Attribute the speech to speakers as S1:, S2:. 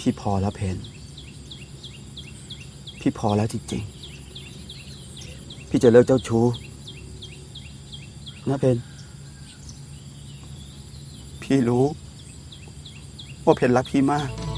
S1: พี่พอแล้วเพนพี่พอแล้วจริงๆพี่จะเลิกเจ้าชู้นะเพนพี่รู้ว่าเพนรักพี่มาก